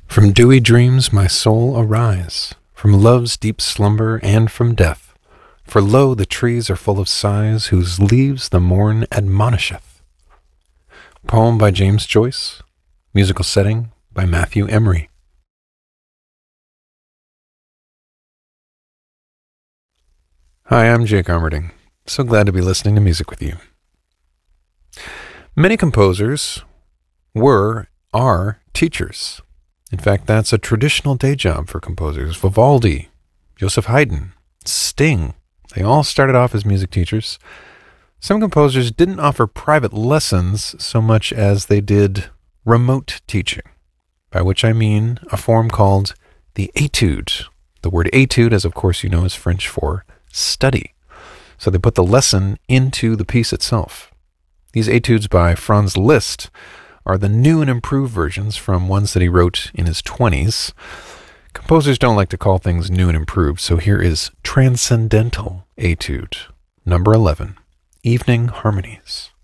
From dewy dreams my soul arise, from love's deep slumber and from death. For lo, the trees are full of sighs, whose leaves the morn admonisheth. Poem by James Joyce. Musical setting by Matthew Emery. Hi, I'm Jake Armerding. So glad to be listening to music with you. Many composers are teachers. In fact, that's a traditional day job for composers. Vivaldi, Joseph Haydn, Sting, they all started off as music teachers. Some composers didn't offer private lessons so much as they did remote teaching, by which I mean a form called the étude. The word étude, as of course you know, is French for study. So they put the lesson into the piece itself. These études by Franz Liszt are the new and improved versions from ones that he wrote in his 20s. Composers don't like to call things new and improved, so here is Transcendental Étude, number 11, Evening Harmonies.